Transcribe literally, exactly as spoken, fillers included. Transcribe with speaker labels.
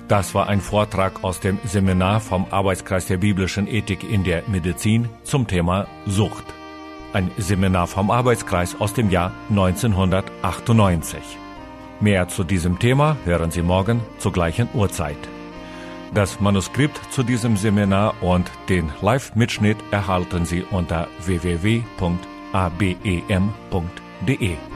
Speaker 1: Das war ein Vortrag aus dem Seminar vom Arbeitskreis der biblischen Ethik in der Medizin zum Thema Sucht. Ein Seminar vom Arbeitskreis aus dem Jahr neunzehnhundertachtundneunzig. Mehr zu diesem Thema hören Sie morgen zur gleichen Uhrzeit. Das Manuskript zu diesem Seminar und den Live-Mitschnitt erhalten Sie unter w w w punkt a b e m punkt d e.